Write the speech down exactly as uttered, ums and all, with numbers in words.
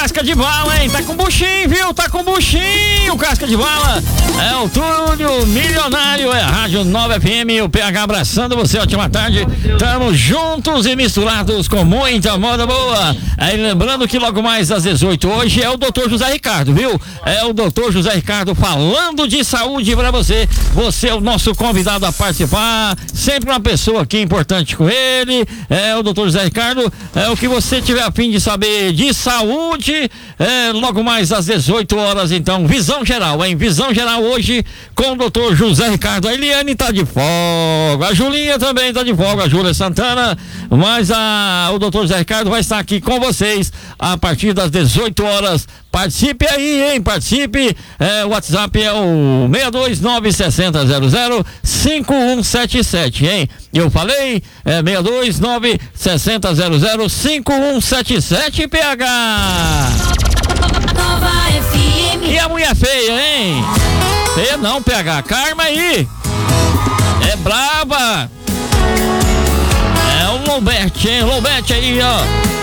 Casca de Bala, hein? Tá com buchinho, viu? Tá com buchinho, Casca de Bala. É o Túlio Milionário, é a Rádio nove F M, o P H abraçando você, ótima tarde. Tamo juntos e misturados com muita moda boa. Aí lembrando que logo mais às dezoito hoje é o doutor José Ricardo, viu? É o doutor José Ricardo falando de saúde pra você. Você é o nosso convidado a participar, sempre uma pessoa aqui importante com ele. É o doutor José Ricardo, é o que você tiver a fim de saber de saúde, é, logo mais às dezoito horas, então, Visão Geral, hein? Visão Geral hoje com o doutor José Ricardo. A Eliane tá de folga, a Julinha também tá de folga, a Júlia Santana, mas a, o doutor José Ricardo vai estar aqui com vocês a partir das dezoito horas. Participe aí, hein? Participe. É, o WhatsApp é o seis dois nove seis zero zero zero cinco um sete sete, hein? Eu falei, é seis dois nove seis zero zero cinco um sete sete, P H. Nova F M. E a mulher feia, hein? Feia não, P H. Karma aí. É braba. É o Lobete, hein? Lobete aí, ó.